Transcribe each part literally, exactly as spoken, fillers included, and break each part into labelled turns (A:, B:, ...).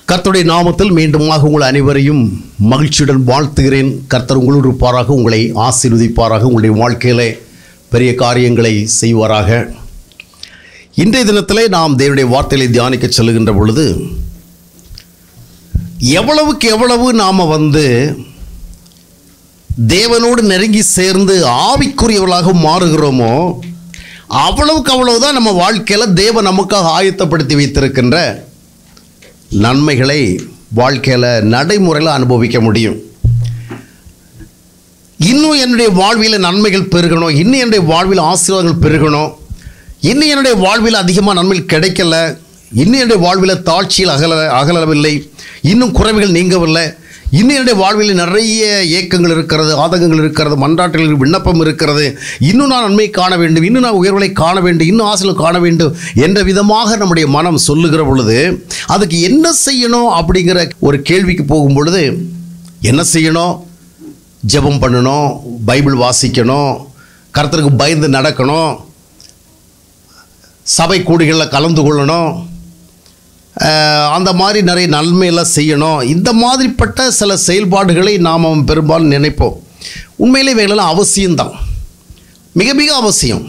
A: கர்த்தருடைய நாமத்தில் மீண்டுமாக உங்கள் அனைவரையும் மகிழ்ச்சியுடன் வாழ்த்துகிறேன். கர்த்தர் உங்களோடு இருப்பாராக, உங்களை ஆசீர்வதிப்பாராக, உங்களுடைய வாழ்க்கையிலே பெரிய காரியங்களை செய்வாராக. இன்றைய தினத்திலே நாம் தேவனுடைய வார்த்தைகளை தியானிக்க செல்லுகின்ற பொழுது, எவ்வளவுக்கு எவ்வளவு நாம் வந்து தேவனோடு நெருங்கி சேர்ந்து ஆவிக்குரியவர்களாக மாறுகிறோமோ அவ்வளவுக்கு அவ்வளவுதான் நம்ம வாழ்க்கையில் தேவன் நமக்காக ஆயத்தப்படுத்தி வைத்திருக்கின்ற நன்மைகளை வாழ்க்கையில் நடைமுறையில் அனுபவிக்க முடியும். இன்னும் என்னுடைய வாழ்வில் நன்மைகள் பெருகணும், இன்னும் என்னுடைய வாழ்வில் ஆசீர்வாதங்கள் பெருகணும், இன்னும் என்னுடைய வாழ்வில் அதிகமாக நன்மைகள் கிடைக்கல, இன்னும் என்னுடைய வாழ்வில் தாழ்ச்சியில் அகல அகலவில்லை, இன்னும் குறைவுகள் நீங்கவில்லை, இன்னும் என்னுடைய வாழ்வில் நிறைய ஏக்கங்கள் இருக்கிறது, ஆதங்கங்கள் இருக்கிறது, மன்றாட்டுகள் விண்ணப்பம் இருக்கிறது, இன்னும் நான் நன்மை காண வேண்டும், இன்னும் நான் உயர்வுகளை காண வேண்டும், இன்னும் ஆசைகள் காண வேண்டும் என்ற விதமாக நம்முடைய மனம் சொல்லுகிற பொழுது அதுக்கு என்ன செய்யணும் அப்படிங்கிற ஒரு கேள்விக்கு போகும் பொழுது, என்ன செய்யணும்? ஜெபம் பண்ணணும், பைபிள் வாசிக்கணும், கர்த்தருக்கு பயந்து நடக்கணும், சபை கூடிகளில் கலந்து கொள்ளணும், அந்த மாதிரி நிறைய நன்மையெல்லாம் செய்யணும். இந்த மாதிரிப்பட்ட சில செயல்பாடுகளை நாம் பெரும்பாலும் நினைப்போம். உண்மையிலே இவைகளெல்லாம் அவசியம்தான், மிக மிக அவசியம்.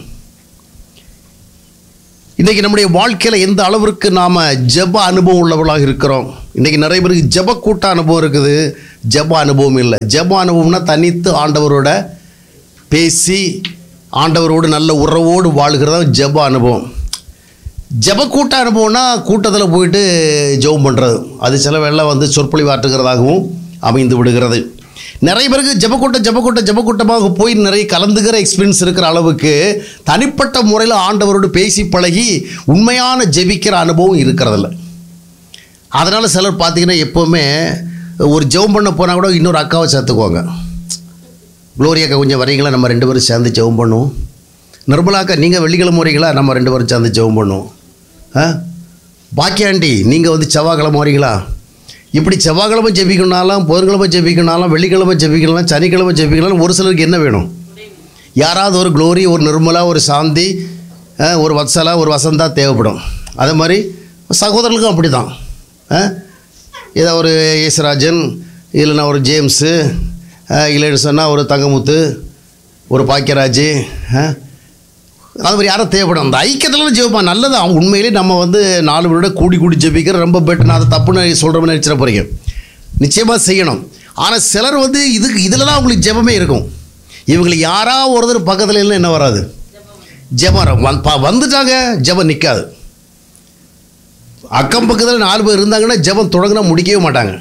A: இன்றைக்கி நம்முடைய வாழ்க்கையில் எந்த அளவிற்கு நாம் ஜெப அனுபவம் உள்ளவர்களாக இருக்கிறோம். இன்றைக்கி நிறைய பேருக்கு ஜெப கூட்ட அனுபவம் இருக்குது, ஜெப அனுபவம் இல்லை. ஜெப அனுபவம்னா தனித்து ஆண்டவரோட பேசி ஆண்டவரோடு நல்ல உறவோடு வாழ்கிறதா ஜெப அனுபவம். ஜெப கூட்ட அனுபவம்னா கூட்டத்தில் போயிட்டு ஜெபம் பண்ணுறது, அது சில வேளை வந்து சொற்பொழிவாற்றுகிறதாகவும் அமைந்து விடுகிறது. நிறைய பேருக்கு ஜெபக்கூட்டம் ஜெபக்கூட்டம் ஜெபக்கூட்டமாக போய் நிறைய கலந்துகிற எக்ஸ்பீரியன்ஸ் இருக்கிற அளவுக்கு தனிப்பட்ட முறையில் ஆண்டவரோடு பேசி பழகி உண்மையான ஜெபிக்கிற அனுபவம் இருக்கிறதில்ல. அதனால் சிலர் பார்த்திங்கன்னா எப்போவுமே ஒரு ஜெபம் பண்ண போனால் கூட இன்னொரு அக்காவை சேர்த்துக்குவாங்க. குளோரி அக்கா கொஞ்சம் வரீங்களா, நம்ம ரெண்டு பேரும் சேர்ந்து ஜெபம் பண்ணுவோம். நிர்மலாக்கா நீங்கள் வெள்ளிக்கிழமை வரீங்களா, நம்ம ரெண்டு பேரும் சேர்ந்து ஜெபம் பண்ணுவோம். ஆ பாக்கியாண்டி நீங்கள் வந்து செவ்வாய்க்கிழமை வரீங்களா. இப்படி செவ்வாய்க்கிழமை ஜெபிக்கணுனாலும், புதன்கிழமை ஜெபிக்கணுனாலும், வெள்ளிக்கிழமை ஜெபிக்கலாம், சனிக்கிழமை ஜெபிக்கலாம். ஒரு சிலருக்கு என்ன வேணும்? யாராவது ஒரு குளோரி, ஒரு நிர்மலா, ஒரு சாந்தி, ஒரு வத்சலா, ஒரு வசந்தா தேவைப்படும். அதே மாதிரி சகோதரர்களுக்கும் அப்படி தான். ஏதோ ஒரு யேசுராஜன், இல்லைன்னா ஒரு ஜேம்ஸு, இல்லைன்னு சொன்னால் ஒரு தங்கமுத்து, ஒரு பாக்கியராஜ், அது மாதிரி யாரும் தேவைப்படும். அந்த ஐக்கியத்தில் ஜெபிப்பான், நல்லது. அவங்க உண்மையிலே நம்ம வந்து நாலு பேரோட கூடி கூடி ஜெபிக்கிற ரொம்ப பெட்டர். நான் அதை தப்புன்னு சொல்கிறோம்னு நினச்சிட போகிறீங்க, நிச்சயமாக செய்யணும். ஆனால் சிலர் வந்து இதுக்கு இதில் தான் அவங்களுக்கு ஜெபமே இருக்கும். இவங்களுக்கு யாராவது ஒருத்தர் பக்கத்தில் இல்லை என்ன வராது, ஜெபம் வந்துட்டாங்க, ஜெபம் நிற்காது. அக்கம் பக்கத்தில் நாலு பேர் இருந்தாங்கன்னா ஜெபம் தொடங்கினா முடிக்கவே மாட்டாங்க.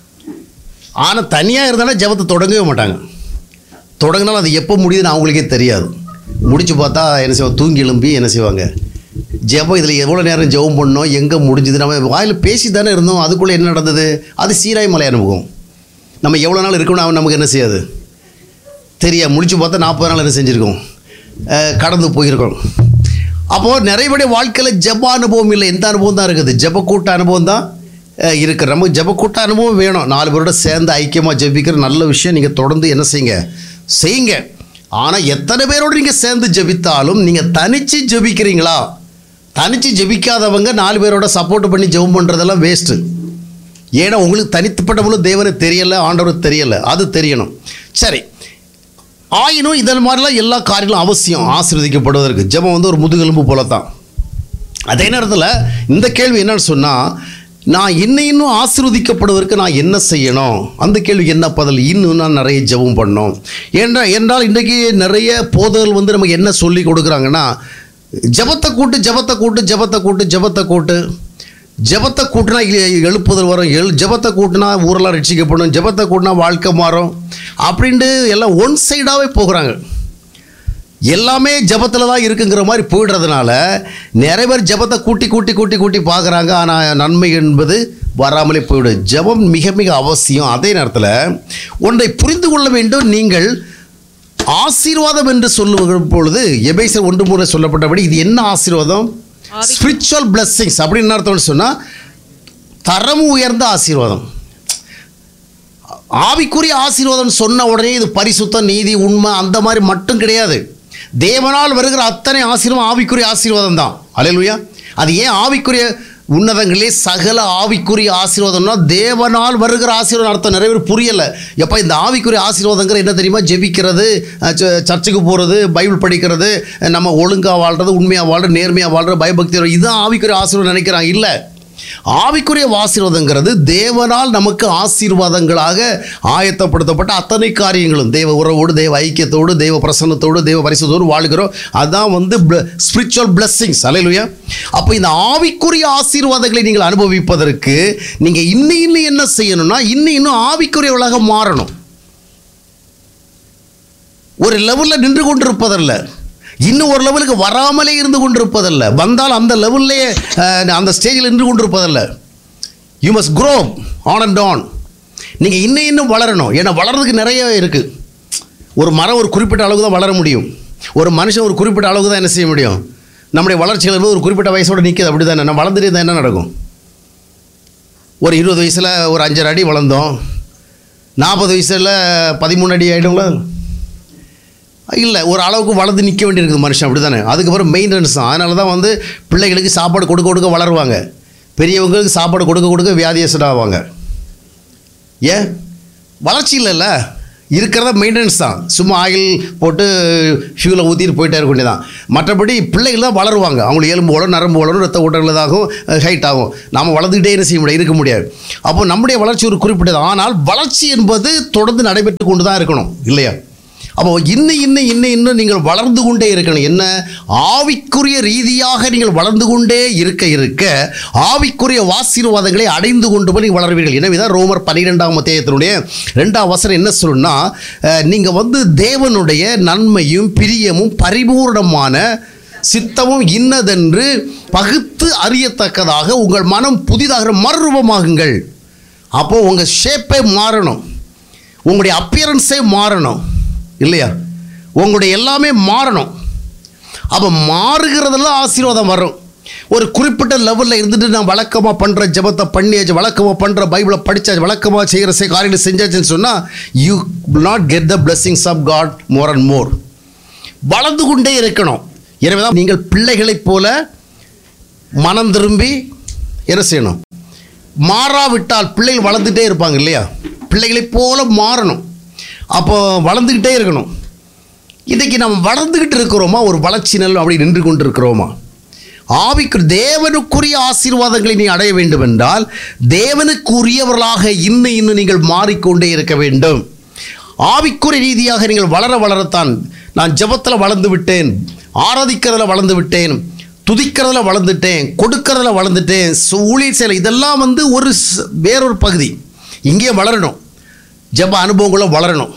A: ஆனால் தனியாக இருந்தாலும் ஜெபத்தை தொடங்கவே மாட்டாங்க. தொடங்கினாலும் அது எப்போ முடியுதுன்னு அவங்களுக்கே தெரியாது. முடிச்சு பார்த்தா என்ன செய்வாங்க, தூங்கி எழும்பி என்ன செய்வாங்க, ஜெபம் இதில் எவ்வளோ நேரம் ஜெபம் பண்ணோம், எங்கே முடிஞ்சுது, நம்ம வாயில் பேசி தானே இருந்தோம், அதுக்குள்ளே என்ன நடந்தது, அது சீராய் மலை அனுபவம். நம்ம எவ்வளோ நாள் இருக்கணும் அவன் நமக்கு என்ன செய்யாது தெரியாது. முடிச்சு பார்த்தா நாற்பது நாள் என்ன செஞ்சுருக்கோம், கடந்து போயிருக்கோம். அப்போது நிறைய வாழ்க்கையில் ஜெப அனுபவம் இல்லை, எந்த அனுபவம் தான் இருக்குது, ஜெப கூட்ட அனுபவம் தான் இருக்குது. நமக்கு ஜெப கூட்ட அனுபவம் வேணும். நாலு பேரோட சேர்ந்து ஐக்கியமாக ஜெபிக்கிற நல்ல விஷயம். நீங்கள் தொடர்ந்து என்ன செய்யுங்க, செய்யுங்க. ஆனால் எத்தனை பேரோடு நீங்கள் சேர்ந்து ஜெபித்தாலும் நீங்கள் தனித்து ஜெபிக்கிறீங்களா? தனித்து ஜெபிக்காதவங்க நாலு பேரோட சப்போர்ட் பண்ணி ஜெபம் பண்ணுறதெல்லாம் வேஸ்ட்டு. ஏன்னா உங்களுக்கு தனித்துப்பட்டவங்களும் தேவனை தெரியலை, ஆண்டவருக்கு தெரியலை, அது தெரியணும். சரி, ஆயினும் இதன் மாதிரிலாம் எல்லா காரியங்களும் அவசியம் ஆசீர்வதிக்கப்படுவதற்கு. ஜெபம் வந்து ஒரு முதுகெலும்பு போல தான். அதே நேரத்தில் இந்த கேள்வி என்னன்னு சொன்னால், நான் இன்னும் இன்னும் ஆசீர்வதிக்கப்படுவதற்கு நான் என்ன செய்யணும்? அந்த கேள்விக்கு என்ன பதில்? இன்னும் நான் நிறைய ஜெபம் பண்ணணும் ஏன்னா என்றால் இன்றைக்கி நிறைய போதகர்கள் வந்து நமக்கு என்ன சொல்லி கொடுக்குறாங்கன்னா, ஜெபத்தை கூட்டு ஜெபத்தை கூட்டு ஜெபத்தை கூட்டு ஜெபத்தை கூட்டு ஜெபத்தை கூட்டினா எழுப்புதல் வரும், எழு ஜெபத்தை கூட்டினா ஊரெல்லாம் ரட்சிக்கப்படும், ஜெபத்தை கூட்டினா வாழ்க்கை மாறும் அப்படின்ட்டு எல்லாம் ஒன் சைடாகவே போகிறாங்க. எல்லாமே ஜெபத்தில் தான் இருக்குங்கிற மாதிரி போயிடுறதுனால நிறைய பேர் ஜெபத்தை கூட்டி கூட்டி கூட்டி கூட்டி பார்க்குறாங்க. ஆனால் நன்மை என்பது வராமலே போய்விடும். ஜெபம் மிக மிக அவசியம். அதே நேரத்தில் ஒன்றை புரிந்து கொள்ள வேண்டும். நீங்கள் ஆசீர்வாதம் என்று சொல்லும் பொழுது எபேசியர் ஒன்று மூணு சொல்லப்பட்டபடி இது என்ன ஆசீர்வாதம்? ஸ்பிரிச்சுவல் பிளெஸ்ஸிங்ஸ் அப்படின்னு அர்த்தம்னு சொன்னால் தரம் உயர்ந்த ஆசீர்வாதம். ஆவிக்குரிய ஆசீர்வாதம் சொன்ன உடனே இது பரிசுத்தம், நீதி, உண்மை அந்த மாதிரி மட்டும் கிடையாது. தேவனால் வருகிற அத்தனை ஆசீர்வாதம் ஆவிக்குரிய ஆசீர்வாதம் தான். அல்லேலூயா. அது ஏன் ஆவிக்குரிய உன்னதங்களே சகல ஆவிக்குரிய ஆசீர்வாதம்னா தேவனால் வருகிற ஆசீர்வாதம் அர்த்தம் நிறைய பேர் புரியலை. எப்போ இந்த ஆவிக்குரிய ஆசீர்வாதங்கிற என்ன தெரியுமா? ஜெபிக்கிறது, சர்ச்சுக்கு போகிறது, பைபிள் படிக்கிறது, நம்ம ஒழுங்காக வாழ்கிறது, உண்மையாக வாழ்கிறது, நேர்மையாக வாழ்கிறது, பயபக்தி, இதுதான் ஆவிக்குரிய ஆசீர்வாதம் நினைக்கிறாங்க. இல்லை, ஆவிக்குரிய ஆசீர்வாதங்கிறது தேவனால் நமக்கு ஆசீர்வாதங்களாக ஆயத்தப்படுத்தப்பட்ட அத்தனை காரியங்களும் தேவ உறவோடு, தேவ ஐக்கியத்தோடு, தேவ பிரசன்னத்தோடு, தேவ பரிசுத்தோடு வாழ்கிறோம். அதுதான் வந்து ஸ்பிரிச்சுவல் பிளெஸ்ஸிங்ஸ். அல்லேலூயா. அப்போ இந்த ஆவிக்குரிய ஆசீர்வாதங்களை நீங்கள் அனுபவிப்பதற்கு நீங்கள் இன்னும் இன்னும் என்ன செய்யணும்னா, இன்னும் இன்னும் ஆவிக்குரியவர்களாக மாறணும். ஒரு லெவலில் நின்று கொண்டிருப்பதல்ல, இன்னும் ஒரு லெவலுக்கு வராமலே இருந்து கொண்டிருப்பதல்ல, வந்தால் அந்த லெவல்லே அந்த ஸ்டேஜில் நின்று கொண்டிருப்பதல்ல. You must grow on and on. நீங்கள் இன்னும் இன்னும் வளரணும். ஏன்னா வளர்றதுக்கு நிறைய இருக்குது. ஒரு மரம் ஒரு குறிப்பிட்ட அளவுக்கு தான் வளர முடியும். ஒரு மனுஷன் ஒரு குறிப்பிட்ட அளவுக்கு தான் என்ன செய்ய முடியும். நம்முடைய வளர்ச்சிகள் என்பது ஒரு குறிப்பிட்ட வயசோடு நிற்கிது. அப்படி தானே நம்ம வளர்ந்துட்டு தான் என்ன நடக்கும்? ஒரு இருபது வயசில் ஒரு அஞ்சரை அடி வளர்ந்தோம், நாற்பது வயசில் பதிமூணு அடி ஆகிடுங்களா? இல்லை, ஒரு அளவுக்கு வளர்ந்து நிற்க வேண்டியிருக்குது மனுஷன். அப்படி தானே. அதுக்கப்புறம் மெயின்டெனன்ஸ் தான். அதனால தான் வந்து பிள்ளைகளுக்கு சாப்பாடு கொடுக்க கொடுக்க வளருவாங்க, பெரியவங்களுக்கு சாப்பாடு கொடுக்க கொடுக்க வியாதியஸ்டாவாங்க. ஏன்? வளர்ச்சி இல்லைல்ல, இருக்கிறத மெயின்டெனன்ஸ் தான். சும்மா ஆயில் போட்டு ஃபியூலை ஊற்றிட்டு போயிட்டே இருக்க வேண்டியதான். மற்றபடி பிள்ளைகள் தான் வளருவாங்க. அவங்களுக்கு எலும்பு வளரும், நரம்பு வளரும், ரத்த ஓட்டங்களதாகும், ஹைட் ஆகும். நாம் வளர்ந்துக்கிட்டே என்ன செய்ய முடியாது, இருக்க முடியாது. அப்போ நம்முடைய வளர்ச்சி ஒரு குறிப்பிட்டது. ஆனால் வளர்ச்சி என்பது தொடர்ந்து நடைபெற்று கொண்டு தான் இருக்கணும், இல்லையா? அப்போ இன்னும் இன்னும் இன்னும் இன்னும் நீங்கள் வளர்ந்து கொண்டே இருக்கணும். என்ன? ஆவிக்குரிய ரீதியாக நீங்கள் வளர்ந்து கொண்டே இருக்க இருக்க ஆவிக்குரிய ஆசீர்வாதங்களை அடைந்து கொண்டு போய் நீங்கள் வளர்வீர்கள். எனவேதான் ரோமர் பன்னிரெண்டாம் அத்தியாயத்தினுடைய ரெண்டாம் வசனம் என்ன சொல்லுன்னா, நீங்கள் வந்து தேவனுடைய நன்மையும் பிரியமும் பரிபூர்ணமான சித்தமும் இன்னதென்று பகுத்து அறியத்தக்கதாக உங்கள் மனம் புதிதாக மறுரூபமாகுங்கள். அப்போது உங்கள் ஷேப்பே மாறணும், உங்களுடைய அப்பியரன்ஸே மாறணும், இல்லையா? உங்களுடைய எல்லாமே மாறணும். அப்போ மாறுகிறதெல்லாம் ஆசீர்வாதம் வரும். ஒரு குறிப்பிட்ட லெவலில் இருந்துட்டு நான் வழக்கமாக பண்ணுற ஜபத்தை பண்ணியாச்சு, வழக்கமாக பண்ணுற பைபிளை படித்தாச்சு, வழக்கமாக செய்கிற சே காரியங்களை செஞ்சாச்சுன்னு சொன்னால் you will not get the blessings of God more and more. வளர்ந்து கொண்டே இருக்கணும். எனவே தான் நீங்கள் பிள்ளைகளைப் போல மனம் திரும்பி என்ன செய்யணும்? மாறாவிட்டால் பிள்ளைகள் வளர்ந்துட்டே இருப்பாங்க, இல்லையா? பிள்ளைகளைப் போல மாறணும். அப்போ வளர்ந்துக்கிட்டே இருக்கணும். இன்றைக்கி நம்ம வளர்ந்துக்கிட்டு இருக்கிறோமா? ஒரு வளர்ச்சி நல்ல அப்படி நின்று கொண்டு இருக்கிறோமா? ஆவிக்கு தேவனுக்குரிய ஆசீர்வாதங்களை நீ அடைய வேண்டும் என்றால் தேவனுக்குரியவர்களாக இன்னும் இன்னும் நீங்கள் மாறிக்கொண்டே இருக்க வேண்டும். ஆவிக்குரிய ரீதியாக நீங்கள் வளர வளரத்தான். நான் ஜெபத்தில் வளர்ந்து விட்டேன், ஆராதிக்கிறதுல வளர்ந்து விட்டேன், துதிக்கிறதுல வளர்ந்துட்டேன், கொடுக்கறதுல வளர்ந்துட்டேன், ஊழியர் செயல், இதெல்லாம் வந்து ஒரு வேறொரு பகுதி. இங்கே வளரணும், ஜெப அனுபவங்களும் வளரணும்.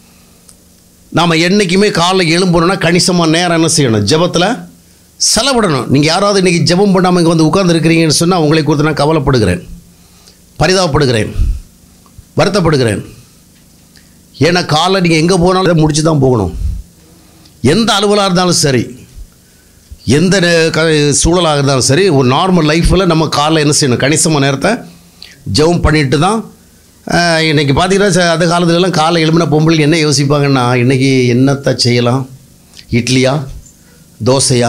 A: நாம் என்றைக்குமே காலைல எழும்பணுன்னா கணிசமாக நேரம் என்ன செய்யணும்? ஜெபத்தில் செலவிடணும். நீங்கள் யாராவது இன்றைக்கி ஜெபம் பண்ணாமல் இங்கே வந்து உட்கார்ந்து இருக்கிறீங்கன்னு சொன்னால் உங்களை குறித்து நான் கவலைப்படுகிறேன், பரிதாபப்படுகிறேன், வருத்தப்படுகிறேன். ஏன்னா காலை நீங்கள் எங்கே போனாலும் முடிச்சு தான் போகணும். எந்த அலுவலாக இருந்தாலும் சரி, எந்த சூழலாக இருந்தாலும் சரி, ஒரு நார்மல் லைஃப்பில் நம்ம காலைல என்ன செய்யணும்? கணிசமாக நேரத்தை ஜெபம் பண்ணிட்டு தான். இன்றைக்கி பார்த்தீங்கன்னா அந்த காலத்துலலாம் காலை எழுப்பின பொம்பளைக்கு என்ன யோசிப்பாங்கன்னா, இன்றைக்கி என்னத்தை செய்யலாம், இட்லியா தோசையா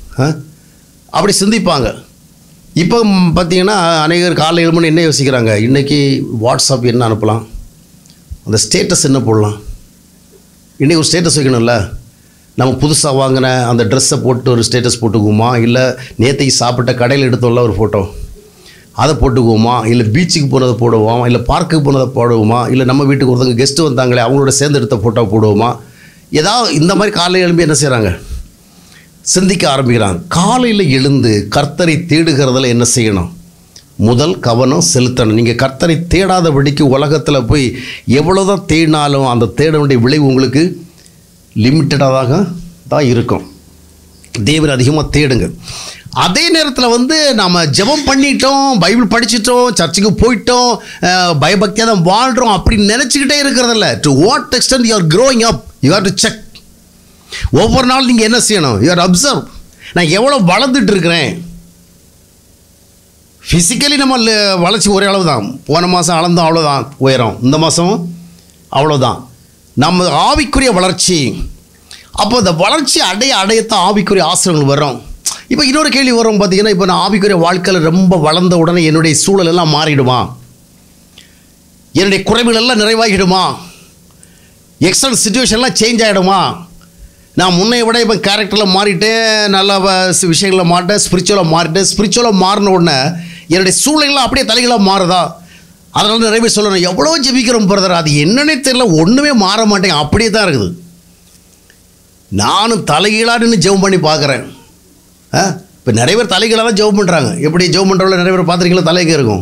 A: அப்படி சிந்திப்பாங்க. இப்போ பார்த்தீங்கன்னா அநேகர் காலை எழுப்புன்னு என்ன யோசிக்கிறாங்க? இன்றைக்கி வாட்ஸ்அப் என்ன அனுப்பலாம், அந்த ஸ்டேட்டஸ் என்ன போடலாம். இன்றைக்கி ஒரு ஸ்டேட்டஸ் வைக்கணும்ல. நம்ம புதுசாக வாங்கின அந்த ட்ரெஸ்ஸை போட்டு ஒரு ஸ்டேட்டஸ் போட்டுக்குவோமா, இல்லை நேற்றைக்கு சாப்பிட்ட கடையில் எடுத்தோம்ல ஒரு ஃபோட்டோ அதை போட்டுக்குவோமா, இல்லை பீச்சுக்கு போனதை போடுவோமா, இல்லை பார்க்குக்கு போனதை போடுவோமா, இல்லை நம்ம வீட்டுக்கு ஒருத்தவங்க கெஸ்ட்டு வந்தாங்களே அவங்களோட சேர்ந்து எடுத்த ஃபோட்டோ போடுவோமா, ஏதாவது இந்த மாதிரி காலையில் எழும்பி என்ன செய்கிறாங்க? சிந்திக்க ஆரம்பிக்கிறாங்க. காலையில் எழுந்து கர்த்தரை தேடுகிறதுல என்ன செய்யணும்? முதல் கவனம் செலுத்தணும். நீங்கள் கர்த்தரை தேடாதபடிக்கு உலகத்தில் போய் எவ்வளோதான் தேடினாலும் அந்த தேடனுடைய விளைவு உங்களுக்கு லிமிட்டடாக தான் இருக்கும். தேவனை அதிகமாக தேடுங்க. அதே நேரத்தில் வந்து நாம் ஜெபம் பண்ணிட்டோம், பைபிள் படிச்சிட்டோம், சர்ச்சுக்கு போயிட்டோம், பயபக்தியாக தான் வாழ்கிறோம் அப்படின்னு நினச்சிக்கிட்டே இருக்கிறதில்ல. To what extend you are growing up, you have to check. ஒவ்வொரு நாள் நீங்கள் என்ன செய்யணும்? You are observe. நான் எவ்வளோ வளர்ந்துட்டு இருக்கிறேன். ஃபிசிக்கலி நம்ம வளர்ச்சி ஒரே அளவு தான். போன மாதம் அளந்தோம், அவ்வளோதான் உயரம். இந்த மாதமும் அவ்வளோதான். நம்ம ஆவிக்குரிய வளர்ச்சி. அப்போ இந்த வளர்ச்சி அடைய அடையத்தான் ஆவிக்குரிய ஆசிரியர்கள் வரும். இப்போ இன்னொரு கேள்வி வரும் பார்த்தீங்கன்னா, இப்போ நான் ஆவிக்குரிய வாழ்க்கையில் ரொம்ப வளர்ந்த உடனே என்னுடைய சூழல் எல்லாம் மாறிடுமா? என்னுடைய குறைவுகள் எல்லாம் நிறைவாகிடுமா? External சிச்சுவேஷன்லாம் change ஆகிடுமா? நான் முன்னை விட இப்போ கேரக்டரில் மாறிட்டேன், நல்ல விஷயங்களில் மாறிட்டேன், ஸ்பிரிச்சுவலாக மாறிட்டேன். ஸ்பிரிச்சுவலாக மாறின உடனே என்னுடைய சூழ்நிலைலாம் அப்படியே தலைகளாக மாறுதா? அதனால நிறைய பேர் சொல்லணும், எவ்வளோ ஜெபிக்கிறோம் பிரதர், அது என்னன்னே தெரியல, ஒன்றுமே மாற மாட்டேங்க, அப்படியே தான் இருக்குது. நானும் தலைகீழான்னு ஜெபம் பண்ணி பார்க்குறேன். ஆ இப்போ நிறைய பேர் தலைகீழாக தான் ஜெபம் பண்ணுறாங்க. எப்படி ஜெபம் பண்ணுறவங்கள நிறைய பேர் பார்த்துருக்கீங்களா? தலைக்கு இருக்கும்,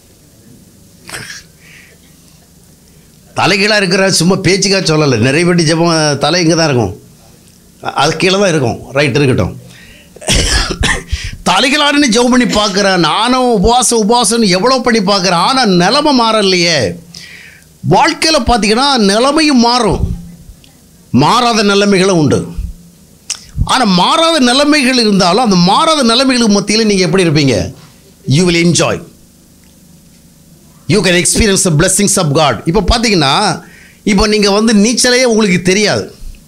A: தலைகீழாக இருக்கிற சும்மா பேச்சுக்காக சொல்லலை. நிறைய பேர் ஜெபம் தலை இங்கே தான் இருக்கும், அது கீழே தான் இருக்கும். ரைட், இருக்கட்டும். தலைகளாருன்னு ஜெபம் பண்ணி பார்க்குறேன். நானும் உபவாசம் உபவாசம்னு எவ்வளோ பண்ணி பார்க்குறேன். ஆனால் நிலைமை மாறலையே. வாழ்க்கையில் பார்த்தீங்கன்னா நிலைமையும் மாறும், மாறாத நிலைமைகளும் உண்டு. ஆனால் மாறாத நிலைமைகள் இருந்தாலும் அந்த மாறாத நிலைமைகளுக்கு மத்தியில் நீங்கள் எப்படி இருப்பீங்க? You will enjoy, you can experience the blessings of God. இப்போ பார்த்தீங்கன்னா, இப்போ நீங்கள் வந்து நீச்சலையே உங்களுக்கு தெரியாது.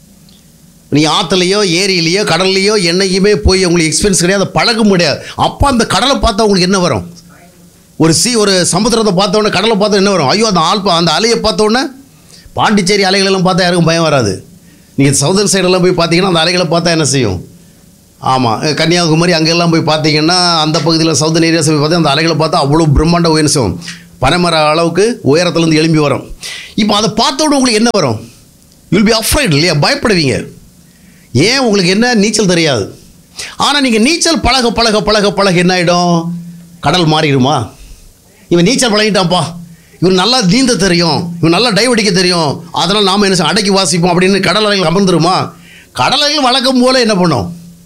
A: நீங்கள் ஆற்றுலையோ ஏரியிலையோ கடல்லையோ என்னைக்குமே போய் உங்களுக்கு எக்ஸ்பீரியன்ஸ் கிடையாது, பழக முடியாது. அப்போ அந்த கடலை பார்த்தா உங்களுக்கு என்ன வரும்? ஒரு சி ஒரு சமுத்திரத்தை பார்த்தோன்னே, கடலை பார்த்தா என்ன வரும்? ஐயோ, அந்த ஆள் அந்த அலையை பார்த்தோன்னே, பாண்டிச்சேரி அலைகளெல்லாம் பார்த்தா யாருக்கும் பயம் வராது. நீங்கள் சவுதர்ன் சைடெல்லாம் போய் பார்த்தீங்கன்னா அந்த அலைகளை பார்த்தா என்ன செய்யும்? ஆமாம், கன்னியாகுமரி அங்கெல்லாம் போய் பார்த்தீங்கன்னா, அந்த பகுதியில் சவுதர்ன் ஏரியாஸ் போய் பார்த்தா அந்த அலைகளை பார்த்தா அவ்வளோ பிரம்மாண்ட உயர்ந்தும் பனைமர அளவுக்கு உயரத்துலேருந்து எழும்பி வரும். இப்போ அதை பார்த்தோட உங்களுக்கு என்ன வரும்? யூல் பி அஃப்ரைட் இல்லையா? பயப்படுவீங்க. ஏன்? உங்களுக்கு என்ன? நீச்சல் தெரியாது. ஆனால் நீங்கள் நீச்சல் பழக பழக பழக பழக என்ன ஆகிடும்? கடல் மாறிடுமா? இவன் நீச்சல் பழகிட்டான்ப்பா, இவன் நல்லா நீந்த தெரியும், இவன் நல்லா டைவ் அடிக்க தெரியும், அதனால் நாம் என்ன அடக்கி வாசிப்போம் அப்படின்னு கடல் அலைகள் அமர்ந்துருமா? கடல் அலைகள் வழக்கம் போல் என்ன பண்ணும்?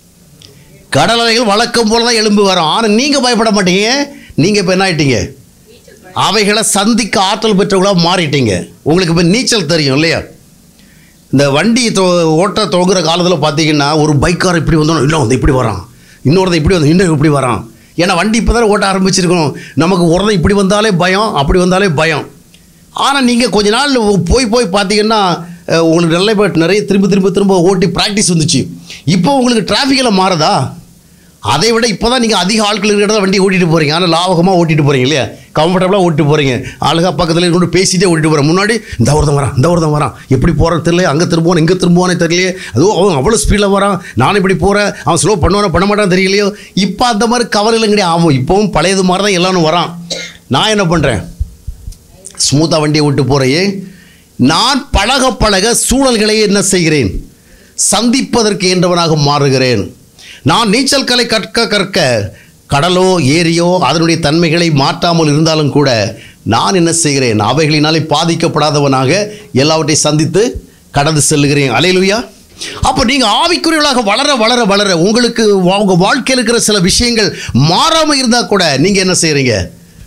A: கடல் அலைகள் வழக்கம் போல் தான் எழும்பி வரும். ஆனால் நீங்கள் பயப்பட மாட்டீங்க. நீங்கள் இப்போ என்ன ஆகிட்டீங்க? அவைகளை சந்திக்க ஆற்றல் பெற்றவங்களாக மாறிட்டீங்க. உங்களுக்கு இப்போ நீச்சல் தெரியும் இல்லையா? இந்த வண்டி தோ ஓட்ட தொங்குற காலத்தில் பார்த்தீங்கன்னா, ஒரு பைக்கார் இப்படி வந்தோம், இல்லை வந்து இப்படி வரான், இன்னொருத்த இப்படி வந்து இன்னும் இப்படி வரான். ஏன்னா வண்டி இப்போ தான் ஓட்ட ஆரம்பிச்சிருக்கணும். நமக்கு ஒரு இப்படி வந்தாலே பயம், அப்படி வந்தாலே பயம். ஆனால் நீங்கள் கொஞ்ச நாள் போய் போய் பார்த்தீங்கன்னா உங்களுக்கு நல்ல இப்போ நிறைய திரும்ப திரும்ப திரும்ப ஓட்டி ப்ராக்டிஸ் வந்துச்சு. இப்போ உங்களுக்கு டிராஃபிக்கில் மாறுதா? அதை விட இப்போ தான் நீங்கள் அதிக ஆட்கள் இருக்கிறத வண்டி ஓட்டிகிட்டு போகிறீங்க. ஆனால் லாபகமாக ஓட்டிகிட்டு போகிறீங்க இல்லையா? கம்ஃபர்டபுளாக ஓட்டிட்டு போகிறீங்க. ஆளுகா பக்கத்தில் கொண்டு பேசிகிட்டே ஓட்டிட்டு போகிறேன். முன்னாடி இந்த ஒருத்தன் வரான், இந்த ஒருத்தன் வரான், எப்படி போகிறேன்னு தெரியல, அங்கே திரும்புவான் இங்கே திரும்புவானே தெரியலையே, அதுவும் அவன் அவ்வளோ ஸ்பீடில் வரான், நான் இப்படி போகிறேன், அவன் ஸ்லோ பண்ணுவானோ பண்ண மாட்டான் தெரியலையோ. இப்போ அந்த மாதிரி கவலையில் கிடையாது. ஆமாம், இப்போவும் பழையது மாதிரி தான் எல்லாரும் வரான். நான் என்ன பண்ணுறேன்? ஸ்மூத்தாக வண்டியை விட்டு போகிறேன். நான் பழக பழக சூழல்களை என்ன செய்கிறேன்? சந்திப்பதற்கு என்றவனாக மாறுகிறேன். நான் நீச்சல் கலை கற்க கற்க கடலோ ஏரியோ அதனுடைய தன்மைகளை மாற்றாமல் இருந்தாலும் கூட நான் என்ன செய்கிறேன்? அவைகளினாலே பாதிக்கப்படாதவனாக எல்லாவற்றையும் சந்தித்து கடந்து செல்லுகிறேன். அல்லேலூயா. அப்போ நீங்கள் ஆவிக்குரியவர்களாக வளர வளர வளர உங்களுக்கு உங்கள் வாழ்க்கையில் இருக்கிற சில விஷயங்கள் மாறாமல் இருந்தால் கூட நீங்கள் என்ன செய்கிறீங்க?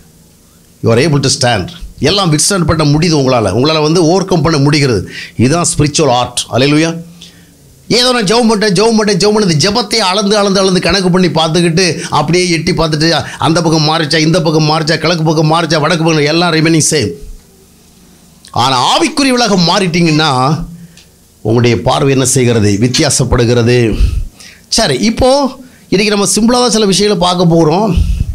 A: You are able to stand. எல்லாம் வித்ஸ்டாண்ட் பண்ண முடியுது உங்களால். உங்களால் வந்து ஓவர் கம் பண்ண முடிகிறது. இதுதான் ஸ்பிரிச்சுவல் ஆர்ட். அல்லேலூயா. ஏதோ நான் ஜெபம் பண்ணிட்டேன் ஜெபம் பண்ணிட்டேன் ஜெபம் பண்ணி ஜெபத்தை அளந்து அளந்து அளந்து கணக்கு பண்ணி பார்த்துக்கிட்டு அப்படியே எட்டி பார்த்துட்டு அந்த பக்கம் மாறிச்சா, இந்த பக்கம் மாறிச்சா, கிழக்கு பக்கம் மாறிச்சா, வடக்கு பக்கம், எல்லாம் ரிமைனிங் சேம். ஆனால் ஆவிக்குரியவளாக மாறிட்டீங்கன்னா உங்களுடைய பார்வை என்ன செய்கிறது? வித்தியாசப்படுகிறது. சரி, இப்போது இன்றைக்கி நம்ம சிம்பிளாக தான் சில விஷயங்களை பார்க்க போகிறோம்.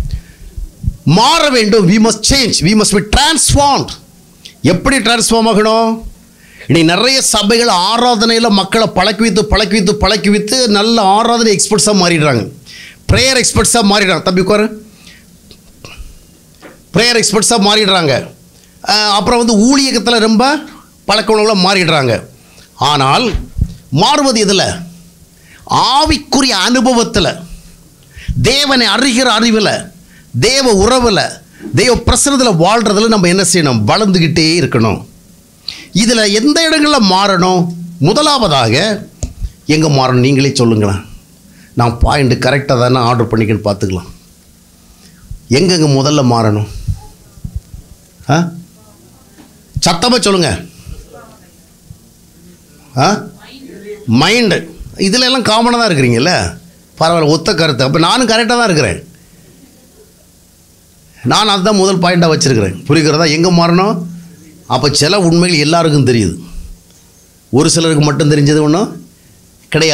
A: மாற வேண்டும். We must change, we must be transformed. எப்படி டிரான்ஸ்ஃபார்ம் ஆகணும்? இன்னைக்கு நிறைய சபைகள் ஆராதனையில் மக்களை பழக்கி வைத்து பழக்கி வைத்து பழக்கி வைத்து நல்ல ஆராதனை எக்ஸ்பர்ட்ஸாக மாறிடுறாங்க, ப்ரேயர் எக்ஸ்பர்ட்ஸாக மாறிடுறாங்க. தம்பி உட்காரு. ப்ரேயர் எக்ஸ்பர்ட்ஸாக மாறிடுறாங்க. அப்புறம் வந்து ஊழியத்தில் ரொம்ப பழக்க உணவுல மாறிடுறாங்க. ஆனால் மாறுவது எதில்? ஆவிக்குரிய அனுபவத்தில், தேவனை அறிகிற அறிவில், தேவ உறவில், தேவ பிரசனத்தில் வாழ்கிறதுல நம்ம என்ன செய்யணும்? வளர்ந்துக்கிட்டே இருக்கணும். இதில் எந்த இடங்களில் மாறணும்? முதலாவதாக எங்கே மாறணும்? நீங்களே சொல்லுங்களேன். நான் பாயிண்ட் கரெக்டாக தானே ஆர்டர் பண்ணிக்கன்னு பார்த்துக்கலாம். எங்கெங்கே முதல்ல மாறணும்? ஆ சத்தமாக சொல்லுங்கள். ஆ மைண்டு. இதில் எல்லாம் காமனாக தான் இருக்கிறீங்கல்ல, பரவாயில்ல, ஒத்த கருத்து. அப்போ நானும் கரெக்டாக தான் இருக்கிறேன். நான் அதுதான் முதல் பாயிண்ட்டாக வச்சுருக்கிறேன். புரிகிறதா? எங்கே மாறணும்? அப்போ சில உண்மைகள் எல்லாருக்கும் தெரியுது, ஒரு சிலருக்கு மட்டும் தெரிஞ்சது ஒன்றும் கிடையாது.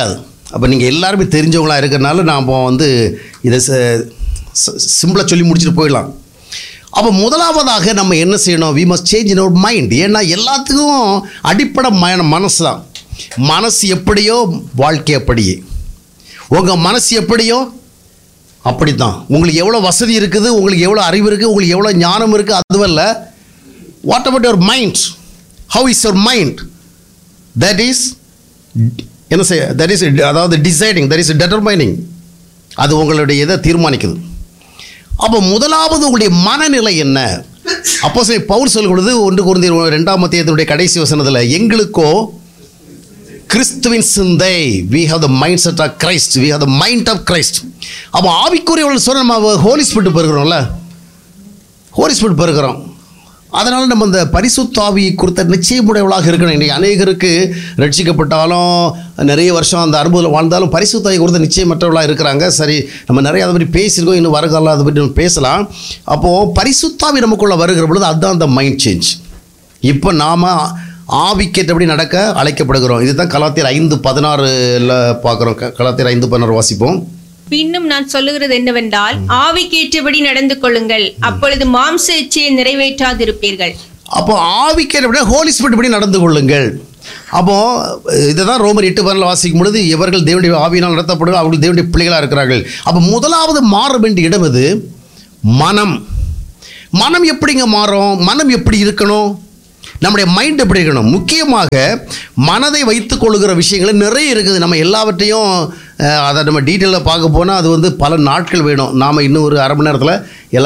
A: அப்போ நீங்கள் எல்லாருமே தெரிஞ்சவங்களாக இருக்கிறனால நாம் வந்து இதை சிம்பிளாக சொல்லி முடிச்சுட்டு போயிடலாம். அப்போ முதலாவதாக நம்ம என்ன செய்யணும்? We must change in our mind. ஏன்னா எல்லாத்துக்கும் அடிப்படை மன மனசு தான். மனசு எப்படியோ வாழ்க்கை அப்படியே. உங்கள் மனசு எப்படியோ அப்படி தான். உங்களுக்கு எவ்வளோ வசதி இருக்குது, உங்களுக்கு எவ்வளோ அறிவு இருக்குது, உங்களுக்கு எவ்வளோ ஞானம் இருக்குது, அதுவல்ல. What about your mind? How is your mind? That is என்ன செய்ய தட் இஸ் அதாவது டிசைடிங், தட் இஸ் டெட்டர்மைனிங். அது உங்களுடைய இதை தீர்மானிக்குது. அப்போ முதலாவது உங்களுடைய மனநிலை என்ன? அப்போ சரி பவுல் சொல்லுவது ஒன்று கொரிந்தியர் ரெண்டாம் அத்தியாயத்தினுடைய கடைசி வசனத்தில், எங்களுக்கோ கிறிஸ்துவின் சிந்தை. we have the mindset of Christ, we have the mind of Christ. அப்போ ஆவிக்குரியவர்கள் சொல்ல நம்ம ஹோலி ஸ்பிரிட் பெறுகிறோம்ல, ஹோலி ஸ்பிரிட் பெறுகிறோம். அதனால் நம்ம இந்த பரிசுத்த ஆவியை குறித்த நிச்சயமுடையவளாக இருக்கணும். இன்றைக்கி அநேகருக்கு ரட்சிக்கப்பட்டாலும் நிறைய வருஷம் அந்த அனுபவத்தில் வாழ்ந்தாலும் பரிசுத்த ஆவி குறித்த நிச்சயமற்றவளாக இருக்கிறாங்க. சரி, நம்ம நிறைய அதை பற்றி பேசியிருக்கோம், இன்னும் வருகாலம் அதை பற்றி நம்ம பேசலாம். அப்போது பரிசுத்தாவி நமக்குள்ளே வருகிற பொழுது அதுதான் அந்த மைண்ட் சேஞ்ச். இப்போ நாம் ஆவிக்கேற்றபடி நடக்க அழைக்கப்படுகிறோம். இதுதான் கலாத்தியர் ஐந்து பதினாறுல பார்க்குறோம். கலாத்தியர் ஐந்து பதினாறு வாசிப்போம்.
B: பின்னும் நான் சொல்லுகிறது என்னவென்றால், ஆவிக்கேற்றபடி நடந்து கொள்ளுங்கள், அப்பொழுது மாம்ச இச்சையை நிறைவேற்றாதிருப்பீர்கள்.
A: அப்போ ஆவிக்கேற்றபடி ஹோலி ஸ்பிரிட் படி நடந்து கொள்ளுங்கள். அப்போது இதை தான் ரோமர் எட்டு பதினாலு வாசிக்கும் பொழுது, எவர்கள் தேவனுடைய ஆவியினால் நடத்தப்படுகிறார்கள் அவர்கள் தேவனுடைய பிள்ளைகளாக இருக்கிறார்கள். அப்போ முதலாவது மாற வேண்டிய இடம் இது மனம். மனம் எப்படிங்க மாறும்? மனம் எப்படி இருக்கணும்? நம்முடைய மைண்ட் எப்படி இருக்கணும்? முக்கியமாக மனதை வைத்துக் கொள்ளுகிற விஷயங்கள் நிறைய இருக்குது. நம்ம எல்லாவற்றையும் அதை நம்ம டீட்டெயிலாக பார்க்க போனால் அது வந்து பல நாட்கள் வேணும். நாம் இன்னும் ஒரு அரை மணி நேரத்தில் எல்லா